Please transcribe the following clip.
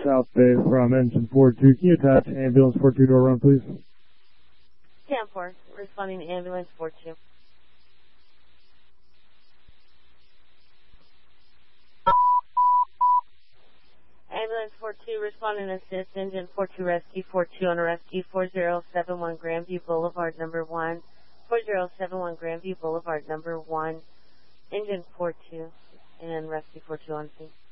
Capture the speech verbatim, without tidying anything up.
South Bay from engine four two. Can you attach ambulance four two door run, please? ten four, responding to ambulance four two. Ambulance four two, responding assist, engine four two rescue four two on a rescue four zero seven one Grandview Boulevard number one. four zero seven one Grandview Boulevard number one, engine four two, and rescue four two on scene.